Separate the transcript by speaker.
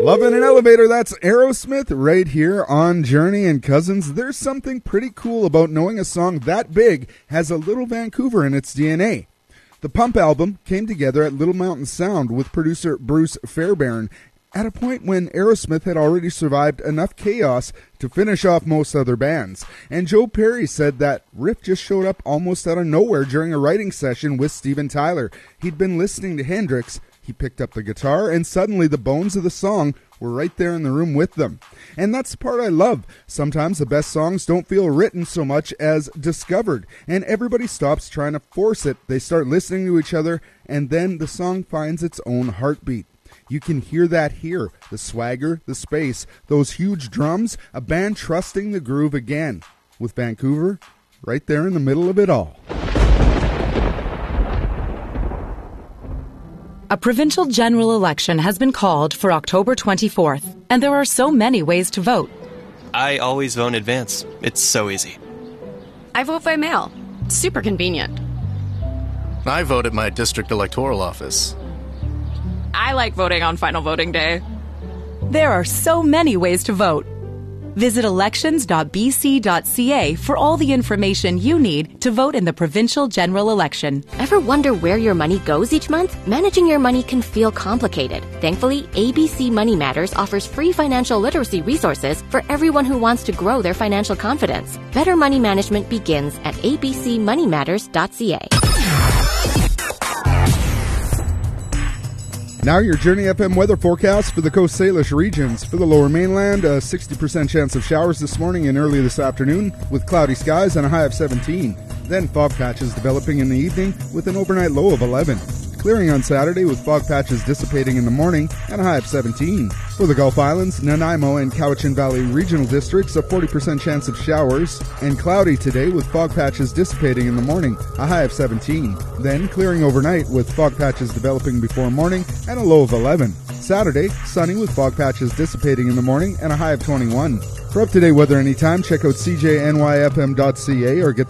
Speaker 1: Love in an Elevator, that's Aerosmith right here on Journey. And Cousins, there's something pretty cool about knowing a song that big has a little Vancouver in its DNA. The Pump album came together at Little Mountain Sound with producer Bruce Fairbairn at a point when Aerosmith had already survived enough chaos to finish off most other bands. And Joe Perry said that riff just showed up almost out of nowhere during a writing session with Steven Tyler. He'd been listening to Hendrix. He picked up the guitar, and suddenly the bones of the song were right there in the room with them. And that's the part I love. Sometimes the best songs don't feel written so much as discovered, and everybody stops trying to force it. They start listening to each other, and then the song finds its own heartbeat. You can hear that here, the swagger, the space, those huge drums, a band trusting the groove again, with Vancouver right there in the middle of it all.
Speaker 2: A provincial general election has been called for October 24th, and there are so many ways to vote.
Speaker 3: I always vote in advance. It's so easy.
Speaker 4: I vote by mail. It's super convenient.
Speaker 5: I vote at my district electoral office.
Speaker 4: I like voting on final voting day.
Speaker 2: There are so many ways to vote. Visit elections.bc.ca for all the information you need to vote in the provincial general election.
Speaker 6: Ever wonder where your money goes each month? Managing your money can feel complicated. Thankfully, ABC Money Matters offers free financial literacy resources for everyone who wants to grow their financial confidence. Better money management begins at abcmoneymatters.ca.
Speaker 1: Now your Journey FM weather forecast for the Coast Salish regions. For the Lower Mainland, a 60% chance of showers this morning and early this afternoon with cloudy skies and a high of 17. Then fog patches developing in the evening with an overnight low of 11. Clearing on Saturday with fog patches dissipating in the morning and a high of 17. For the Gulf Islands, Nanaimo and Cowichan Valley regional districts, a 40% chance of showers, and cloudy today with fog patches dissipating in the morning, a high of 17. Then clearing overnight with fog patches developing before morning and a low of 11. Saturday, sunny with fog patches dissipating in the morning and a high of 21. For up-to-date weather anytime, check out cjnyfm.ca or get